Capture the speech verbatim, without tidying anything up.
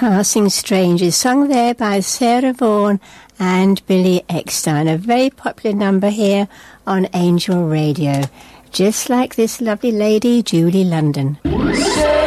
Passing Strangers, sung there by Sarah Vaughan and Billy Eckstine. A very popular number here on Angel Radio. Just like this lovely lady, Julie London.